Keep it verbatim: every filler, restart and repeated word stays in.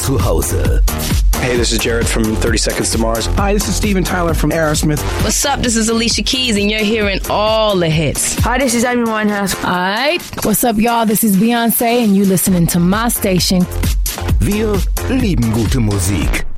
zu Hause. Hey, this is Jared from thirty Seconds to Mars. Hi, this is Steven Tyler from Aerosmith. What's up? This is Alicia Keys, and you're hearing all the hits. Hi, this is Amy Winehouse. Alright. What's up, y'all? This is Beyonce, and you listening to my station. Wir lieben gute Musik.